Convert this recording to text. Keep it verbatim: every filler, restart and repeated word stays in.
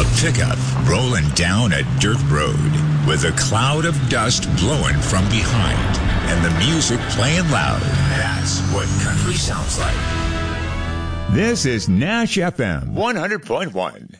pickup rolling down a dirt road with a cloud of dust blowing from behind and the music playing loud. That's what country sounds like. This is Nash F M one hundred point one.